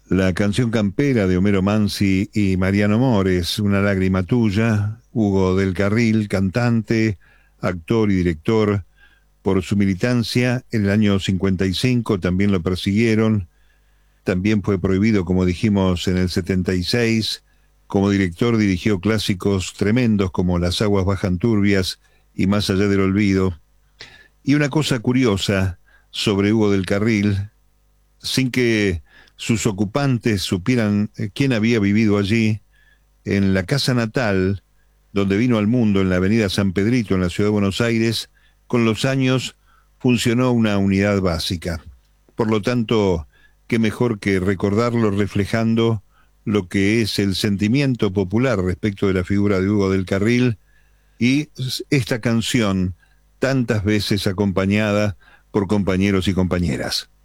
La canción campera de Homero Mansi y Mariano Mores, Una lágrima tuya, Hugo del Carril, cantante, actor y director. Por su militancia, en el año 55 también lo persiguieron, también fue prohibido, como dijimos, en el 76. Como director dirigió clásicos tremendos como Las aguas bajan turbias y Más allá del olvido. Y una cosa curiosa sobre Hugo del Carril, sin que sus ocupantes supieran quién había vivido allí, en la casa natal, donde vino al mundo, en la avenida San Pedrito, en la ciudad de Buenos Aires, con los años funcionó una unidad básica. Por lo tanto, qué mejor que recordarlo reflejando lo que es el sentimiento popular respecto de la figura de Hugo del Carril y esta canción tantas veces acompañada por compañeros y compañeras.